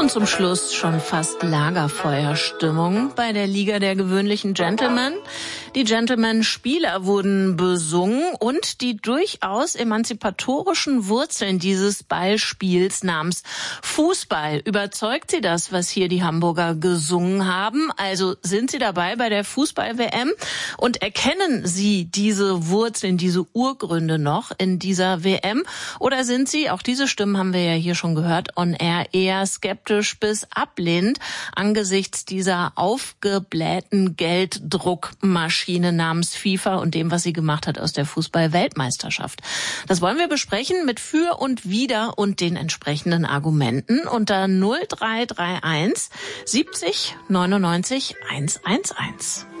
Und zum Schluss schon fast Lagerfeuerstimmung bei der Liga der gewöhnlichen Gentlemen. Die Gentlemen-Spieler wurden besungen und die durchaus emanzipatorischen Wurzeln dieses Ballspiels namens Fußball. Überzeugt Sie das, was hier die Hamburger gesungen haben? Also sind Sie dabei bei der Fußball-WM und erkennen Sie diese Wurzeln, diese Urgründe noch in dieser WM? Oder sind Sie, auch diese Stimmen haben wir ja hier schon gehört, on air eher skeptisch bis ablehnend angesichts dieser aufgeblähten Gelddruckmaschine namens FIFA und dem, was sie gemacht hat aus der Fußball-Weltmeisterschaft. Das wollen wir besprechen mit Für und Wider und den entsprechenden Argumenten unter 0331 70 99 111.